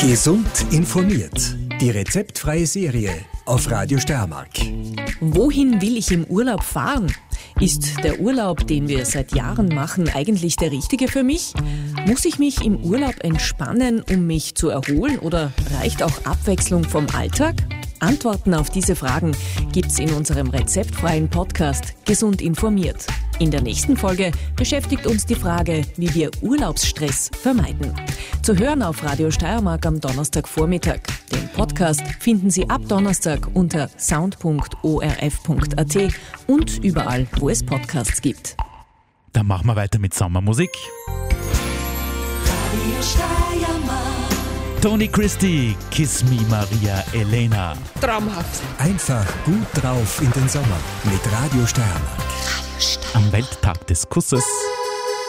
Gesund informiert. Die rezeptfreie Serie auf Radio Steiermark. Wohin will ich im Urlaub fahren? Ist der Urlaub, den wir seit Jahren machen, eigentlich der richtige für mich? Muss ich mich im Urlaub entspannen, um mich zu erholen, oder reicht auch Abwechslung vom Alltag? Antworten auf diese Fragen gibt's in unserem rezeptfreien Podcast Gesund informiert. In der nächsten Folge beschäftigt uns die Frage, wie wir Urlaubsstress vermeiden. Zu hören auf Radio Steiermark am Donnerstagvormittag. Den Podcast finden Sie ab Donnerstag unter sound.orf.at und überall, wo es Podcasts gibt. Dann machen wir weiter mit Sommermusik. Radio Steiermark. Tony Christie, Kiss Me Maria Elena. Traumhaft. Einfach gut drauf in den Sommer mit Radio Steiermark. Am Welttag des Kusses